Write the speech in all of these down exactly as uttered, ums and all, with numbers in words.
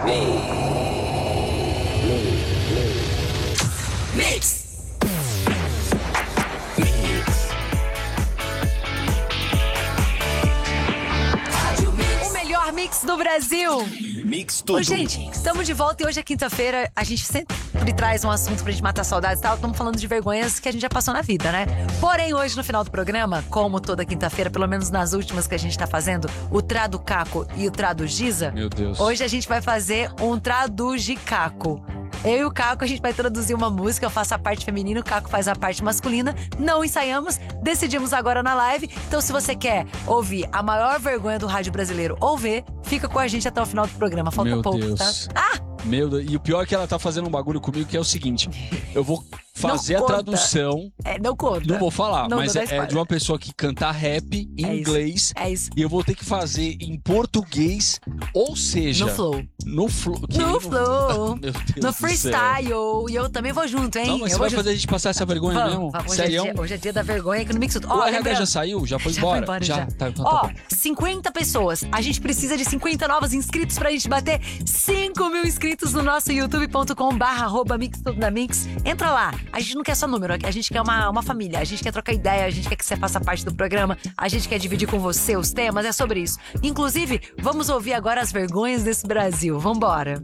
Mix. O melhor mix do Brasil. Mix tudo. Ô, gente, estamos de volta e hoje é quinta-feira. A gente sempre traz um assunto pra gente matar saudades e tal. Estamos falando de vergonhas que a gente já passou na vida, né? Porém, hoje no final do programa, como toda quinta-feira, pelo menos nas últimas que a gente tá fazendo, o Traducaco e o Tradugiza. Meu Deus. Hoje a gente vai fazer um Tradugicaco. Eu e o Caco, a gente vai traduzir uma música, eu faço a parte feminina, o Caco faz a parte masculina. Não ensaiamos, decidimos agora na live. Então, se você quer ouvir a maior vergonha do rádio brasileiro ou ver, fica com a gente até o final do programa. Falta Meu pouco, Deus. tá? Ah! Meu Deus. E o pior é que ela tá fazendo um bagulho comigo que é o seguinte: eu vou fazer Não a conta. tradução. É, não conta. Não vou falar, Não, mas não dá é, é spoiler. de uma pessoa que canta rap em É isso. inglês. É isso. E eu vou ter que fazer em português, ou seja, No flow. no flow. que- No flow. Meu Deus No do céu. freestyle. E eu também vou junto, hein? Não, mas eu você vou vai junto. fazer a gente passar essa vergonha Vamos, mesmo? vamos. Hoje, é Sério? dia, hoje é dia da vergonha aqui no Mix Tudo. O Ó, R H lembrando- já saiu? Já foi Já embora? foi embora, já. Tá, então tá Ó, bom. cinquenta pessoas. A gente precisa de cinquenta novos inscritos pra gente bater cinco mil inscritos no nosso youtube ponto com barra arroba mix tudo na mix. Entra lá. A gente não quer só número, a gente quer uma, uma família. A gente quer trocar ideia, a gente quer que você faça parte do programa, a gente quer dividir com você os temas, é sobre isso. Inclusive, vamos ouvir agora as vergonhas desse Brasil. Vambora.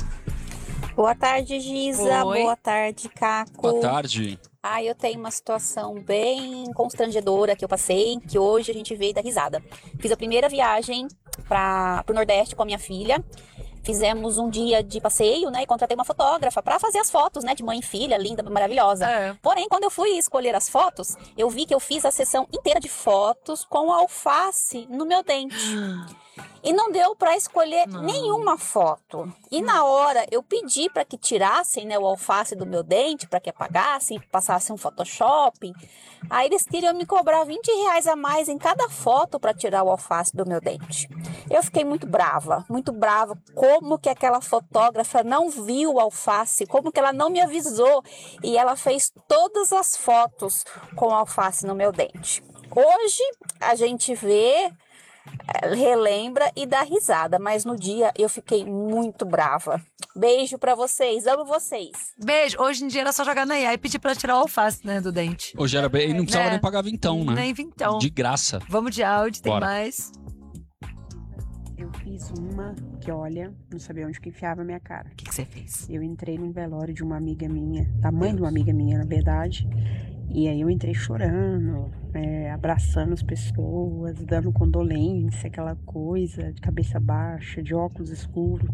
Boa tarde, Giza. Oi. Boa tarde, Caco. Boa tarde. Ah, eu tenho uma situação bem constrangedora que eu passei, que hoje a gente veio dar risada. Fiz a primeira viagem para o Nordeste com a minha filha. Fizemos um dia de passeio, né? E contratei uma fotógrafa para fazer as fotos, né? De mãe e filha, linda, maravilhosa. É. Porém, quando eu fui escolher as fotos, eu vi que eu fiz a sessão inteira de fotos com alface no meu dente. E não deu para escolher Não. nenhuma foto. E na hora eu pedi para que tirassem, né, o alface do meu dente, para que apagassem, passassem um Photoshop. Aí eles queriam me cobrar vinte reais a mais em cada foto para tirar o alface do meu dente. Eu fiquei muito brava, muito brava. Como que aquela fotógrafa não viu o alface? Como que ela não me avisou? E ela fez todas as fotos com o alface no meu dente. Hoje a gente vê, relembra e dá risada, mas no dia eu fiquei muito brava. Beijo pra vocês, amo vocês. Beijo. Hoje em dia era só jogar na I A e pedir pra tirar o alface, né, do dente. Hoje era bem. E não precisava Né? nem pagar vintão, né? Nem vintão. De graça. Vamos de áudio, tem Bora. mais. Eu fiz uma que, olha, não sabia onde que enfiava a minha cara. O que que você fez? Eu entrei num velório de uma amiga minha, da mãe de uma amiga minha, na verdade. E aí eu entrei chorando, é, abraçando as pessoas, dando condolência, aquela coisa, de cabeça baixa, de óculos escuros.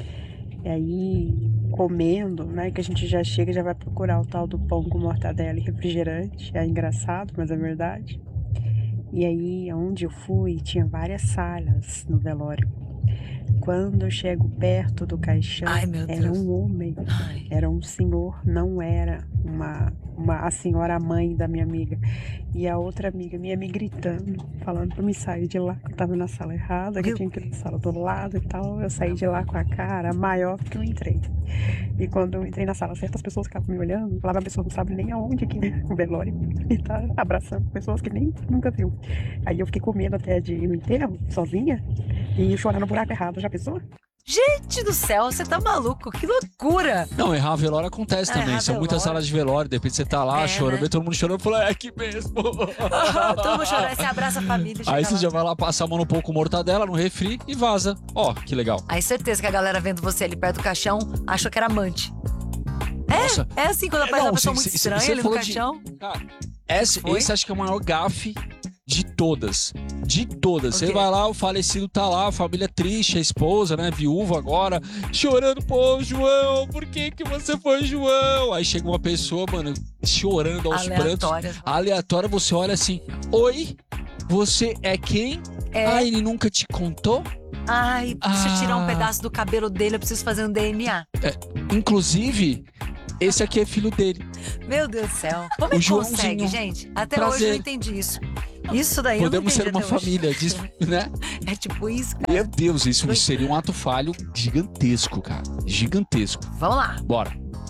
E aí, comendo, né, que a gente já chega e já vai procurar o tal do pão com mortadela e refrigerante. É engraçado, mas é verdade. E aí, onde eu fui, tinha várias salas no velório. Quando eu chego perto do caixão, Ai, meu era Deus. um homem, Ai. era um senhor, não era uma, uma a senhora mãe da minha amiga. E a outra amiga minha me gritando, falando pra me sair de lá, que eu tava na sala errada, que eu tinha que ir na sala do lado e tal. Eu saí de lá com a cara maior que eu entrei. E quando eu entrei na sala, certas pessoas ficavam me olhando, falavam, a pessoa não sabe nem aonde que é o velório, e tá abraçando pessoas que nem nunca viu. Aí eu fiquei com medo até de ir no enterro, sozinha, e chorar no buraco errado, já pensou? Gente do céu, você tá maluco? Que loucura! Não, errar velório acontece É, também. errar São muitas velório. salas de velório. De repente você tá lá É, chorando, né? vê todo mundo chorando e fala, é aqui mesmo. Todo mundo chorando, aí você abraça a família. chega Aí você lá. já vai lá passar a mão no pão com mortadela, no refri e vaza. Ó, que legal. Aí certeza que a galera vendo você ali perto do caixão achou que era amante. É, Nossa. é assim, quando É, aparece não, uma pessoa se- muito se- estranha você ali no falou de- caixão. Cara, esse, Foi? esse acho que é o maior gafe de todas. De todas. O Você quê? vai lá, o falecido tá lá, a família triste, a esposa, né, viúva agora, chorando, pô, João, por que que você foi, João? Aí chega uma pessoa, mano, chorando aos prantos. Aleatória. Aleatória, você olha assim, oi, você é quem? É. Ah, ele nunca te contou? Ai, deixa eu tirar um Ah. pedaço do cabelo dele, eu preciso fazer um D N A. Inclusive, esse aqui é filho dele. Meu Deus do céu. Como O é que Joãozinho. consegue, gente? Até Prazer. hoje eu não entendi isso. Isso daí Podemos eu ser não entendi uma até hoje. família, diz, né? É tipo isso, cara. Meu Deus, isso seria um ato falho gigantesco, cara. Gigantesco. Vamos lá. Bora.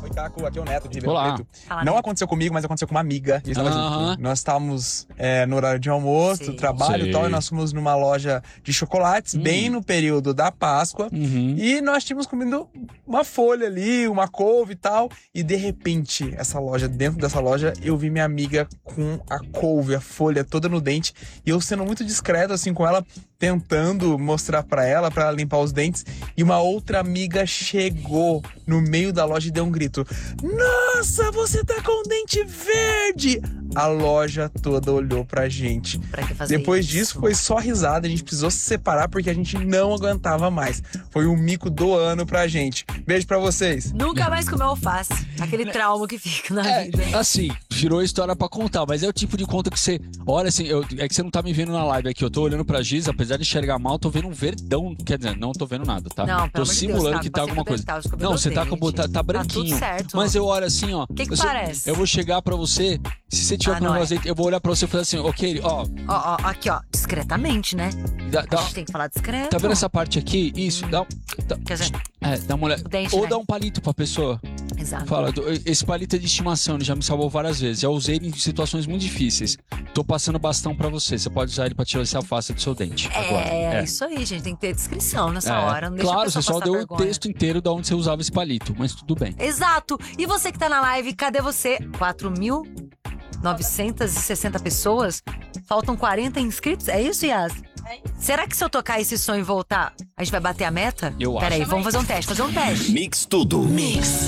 Oi, Caco, aqui é o Neto de Ribeirão Olá. Preto. Fala, Não Neto. aconteceu comigo, mas aconteceu com uma amiga. E eu estava Aham. junto. Nós estávamos é, no horário de almoço, Sim. trabalho Sei. e tal, e nós fomos numa loja de chocolates, Hum. bem no período da Páscoa. Uhum. E nós tínhamos comido uma folha ali, uma couve e tal. E de repente, essa loja, dentro dessa loja, eu vi minha amiga com a couve, a folha toda no dente. E eu sendo muito discreto assim com ela, tentando mostrar pra ela, pra ela limpar os dentes. E uma outra amiga chegou no meio da loja e deu um grito: Nossa, você tá com o dente verde! A loja toda olhou pra gente. Pra que fazer Depois isso? disso, foi só risada. A gente precisou se separar porque a gente não aguentava mais. Foi o mico do ano pra gente. Beijo pra vocês. Nunca mais comeu alface. Aquele trauma que fica na É, vida. assim, virou história pra contar, mas é o tipo de conta que você olha assim, eu- é que você não tá me vendo na live aqui, eu tô olhando pra Giz, apesar de enxergar mal, tô vendo um verdão, quer dizer, não tô vendo nada, tá? Não, pelo tô amor de simulando Deus, que tá? tá Você alguma que coisa. tá os cabelos Não, você tá com dele, tá, tá Tá branquinho. tudo certo. Mas eu olho assim, ó. Que que eu, sou- parece? eu vou chegar pra você, se você tiver Ah, com não um é. azeite, eu vou olhar pra você e falar assim, ok, ó, Ó, ó, aqui, ó. Discretamente, né? dá, A dá- gente tem que falar discreto. tá vendo essa parte aqui? Isso, dá, dá, Quer dizer, é, dá uma olhada. o dente, Ou né? dá um palito pra pessoa. Exato. Fala, do- esse palito é de estimação, ele já me salvou várias vezes. Já usei ele em situações muito difíceis. Tô passando bastão pra você. Você pode usar ele pra tirar esse alface do seu dente. agora. É, isso aí, gente. Tem que ter descrição nessa É. hora. Não deixa a Claro, pessoa você só passar deu vergonha. o texto inteiro de onde você usava esse palito, mas tudo bem. Exato. E você que tá na live, cadê você? quatro mil novecentas e sessenta pessoas? Faltam quarenta inscritos? É isso, Yas? Será que se eu tocar esse som e voltar, a gente vai bater a meta? Eu acho. Peraí, vamos fazer um teste, fazer um teste. Mix tudo. Mix.